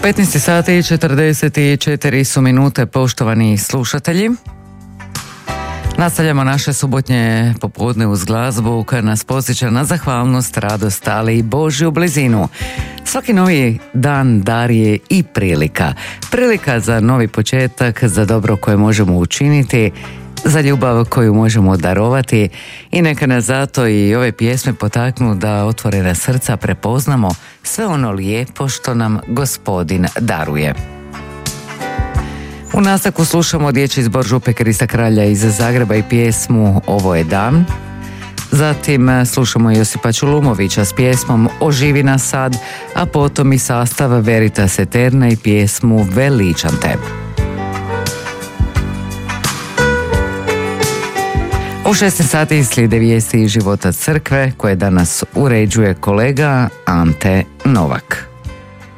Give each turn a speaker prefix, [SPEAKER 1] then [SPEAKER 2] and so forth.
[SPEAKER 1] 15 sati i 44 su minute, poštovani slušatelji. Nastavljamo naše subotnje popodne uz glazbu koja nas podsjeća na zahvalnost, radost, ali i Božju blizinu. Svaki novi dan dar je i prilika. Prilika za novi početak, za dobro koje možemo učiniti, za ljubav koju možemo darovati i neka nas zato i ove pjesme potaknu da otvorena srca prepoznamo sve ono lijepo što nam Gospodin daruje. U nastavku slušamo dječji zbor Župe Krista Kralja iz Zagreba i pjesmu Ovo je dan. Zatim slušamo Josipa Čulumovića s pjesmom Oživi nas sad, a potom i sastav Veritas Eterna i pjesmu Veličam te. U 16 sati slijede vijesti iz života crkve koje danas uređuje kolega Ante Novak.